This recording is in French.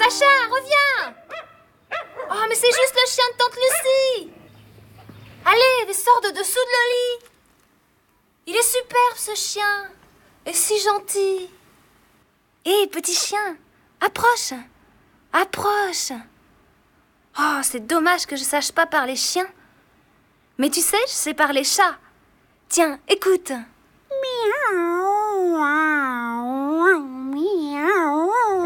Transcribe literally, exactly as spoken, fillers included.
Sacha, reviens! Oh, mais c'est juste le chien de tante Lucie! Allez, sors de dessous de le lit! Il est superbe, ce chien! Et si gentil! Hé, petit chien, approche! Approche! Oh, c'est dommage que je sache pas parler chien. Mais tu sais, je sais parler chat. Tiens, écoute. Miaou.